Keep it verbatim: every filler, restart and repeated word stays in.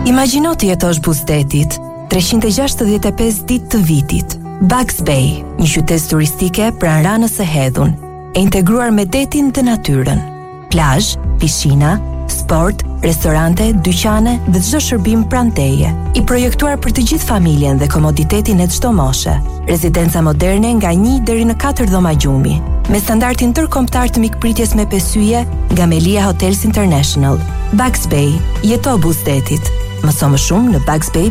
Imagjino të jetosh buzëdetit, treqind e gjashtëdhjetë e pesë ditë të vitit. Bugs Bay, një qytet turistike pranë Ranës së Hedhun, e integruar me detin dhe natyrën. Plazh, pishina, sport, restorante, dyqane dhe çdo shërbim pranë teje. I projektuar për të gjithë familjen dhe komoditetin e çdo moshe. Rezidenca moderne nga një deri në katër dhoma gjumi, me standardin ndërkombëtar të mikpritjes me pesë nga Melia Hotels International. Bugs Bay, jeto buzëdetit. Mëso më shumë në bugs bay